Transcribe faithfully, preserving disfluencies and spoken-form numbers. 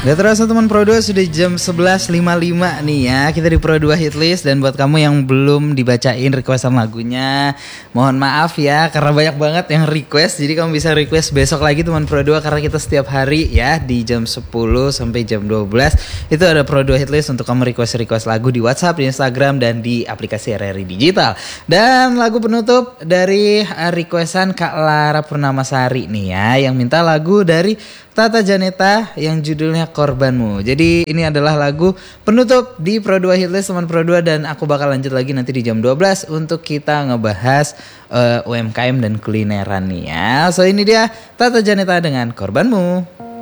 Gak terasa teman Pro dua sudah jam sebelas lima puluh lima nih ya. Kita di Pro dua Hitlist. Dan buat kamu yang belum dibacain requestan lagunya, mohon maaf ya karena banyak banget yang request. Jadi kamu bisa request besok lagi teman Pro dua. Karena kita setiap hari ya di jam sepuluh sampai jam dua belas itu ada Pro dua Hitlist untuk kamu request-request lagu di WhatsApp, di Instagram, dan di aplikasi R R I Digital. Dan lagu penutup dari requestan Kak Lara Purnamasari nih ya, yang minta lagu dari Tata Janeta yang judulnya Korbanmu. Jadi ini adalah lagu penutup di Pro dua Hitlist teman Pro dua. Dan aku bakal lanjut lagi nanti di jam dua belas untuk kita ngebahas uh, U M K M dan kulineran nih ya. So ini dia Tata Janeta dengan Korbanmu.